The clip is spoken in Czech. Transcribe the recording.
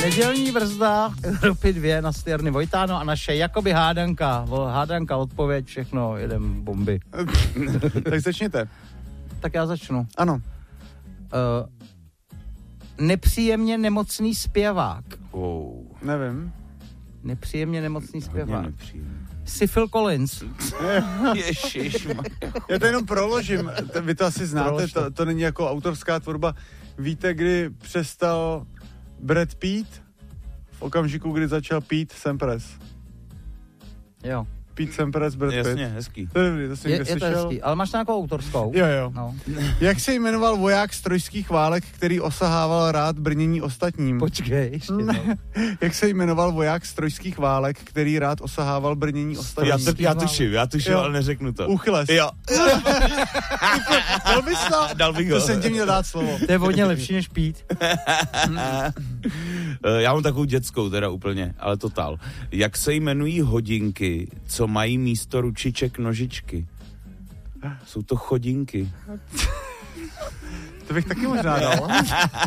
Nedělní brzda Evropy 2 na Stjerny Vojtáno a naše jakoby hádanka, odpověď, všechno, jedem bomby. Tak začněte. Tak já začnu. Ano. Nepříjemně nemocný zpěvák. Nevím. Nepříjemně nemocný zpěvák. Jsi Phil Collins. Já to jenom proložím. Vy to asi znáte, to není jako autorská tvorba. Víte, kdy přestal Brad Pitt? V okamžiku, kdy začal Pete Sampras. Jo. Pete Sampras, Brad Pitt. Jasně, hezký. To je dobrý, to jsem někde Je to slyšel. hezký, ale máš nějakou autorskou? Jo. No. Jak se jmenoval voják z trojských válek, který osahával rád brnění ostatním? Počkej, ještě Jak se jmenoval voják z trojských válek, který rád osahával brnění ostatním? Já tuším, Jo. ale neřeknu to. Uchyles. Jo. Dal bys to? Dal bych ho. To jsem ti měl dát slovo. To je hodně lepší než Pít. Já mám takovou dětskou teda úplně, ale totál. Jak se jmenují hodinky, co mají místo ručiček nožičky? Jsou to chodinky. To bych taky možná dal.